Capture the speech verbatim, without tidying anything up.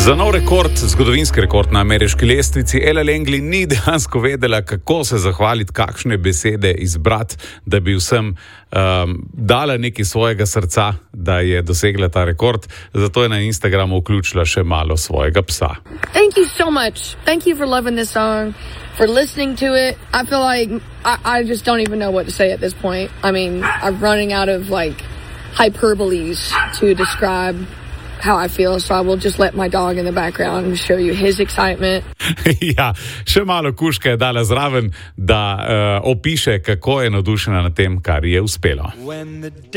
Za nov rekord, zgodovinski rekord na ameriški lestvici, Ella Langley ni dejansko vedela, kako se zahvaliti, kakšne besede izbrati, da bi vsem um, dala nekaj svojega srca, da je dosegla ta rekord. Zato je na Instagramu vključila še malo svojega psa. Thank you so much. Thank you for loving this song, for listening to it. I feel like I, I just don't even know what to say at this point. I mean, I'm running out of like hyperboles to describe how I feel, so I will just let my dog in the background show you his excitement. Ja, še malo kužka je dala zraven, da uh, opiše, kako je navdušena nad tem, kar je uspelo.